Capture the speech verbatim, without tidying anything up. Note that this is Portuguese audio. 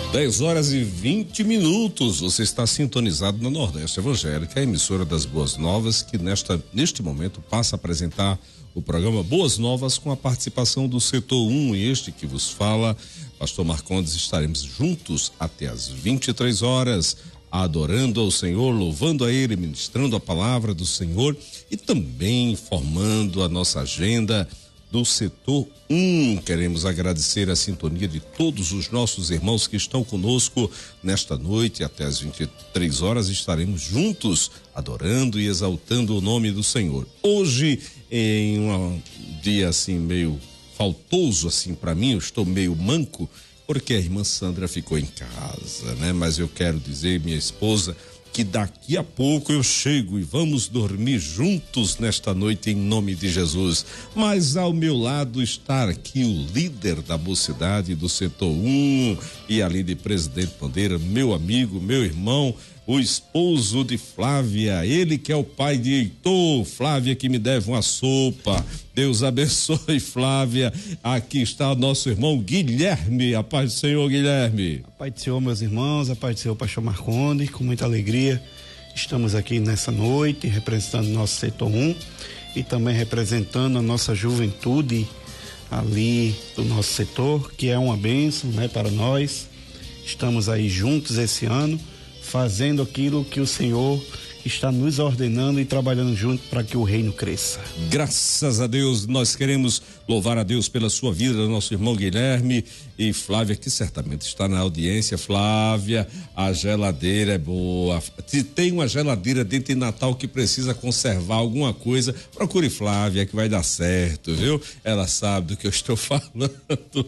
dez horas e vinte minutos, você está sintonizado na Nordeste Evangélica, a emissora das Boas Novas, que nesta, neste momento passa a apresentar o programa Boas Novas com a participação do setor um, e este que vos fala, pastor Marcondes. Estaremos juntos até as vinte e três horas, adorando ao Senhor, louvando a Ele, ministrando a palavra do Senhor e também formando a nossa agenda do setor um. Queremos agradecer a sintonia de todos os nossos irmãos que estão conosco nesta noite. Até as vinte e três horas estaremos juntos adorando e exaltando o nome do Senhor. Hoje, em um dia assim meio faltoso assim para mim, eu estou meio manco porque a irmã Sandra ficou em casa, né? Mas eu quero dizer, minha esposa, que daqui a pouco eu chego e vamos dormir juntos nesta noite em nome de Jesus. Mas ao meu lado está aqui o líder da mocidade do setor um e ali de Presidente Bandeira, meu amigo, meu irmão, o esposo de Flávia, ele que é o pai de Heitor. Flávia que me deve uma sopa. Deus abençoe, Flávia. Aqui está o nosso irmão Guilherme. A paz do Senhor, Guilherme. A paz do Senhor, meus irmãos, a paz do Senhor, pastor Marcondes. Com muita alegria estamos aqui nessa noite representando o nosso setor um e também representando a nossa juventude ali do nosso setor, que é uma bênção, né, para nós. Estamos aí juntos esse ano, fazendo aquilo que o Senhor está nos ordenando e trabalhando junto para que o reino cresça. Graças a Deus, nós queremos louvar a Deus pela sua vida, nosso irmão Guilherme e Flávia, que certamente está na audiência. Flávia, a geladeira é boa. Se tem uma geladeira dentro de Natal que precisa conservar alguma coisa, procure Flávia que vai dar certo, viu? Ela sabe do que eu estou falando.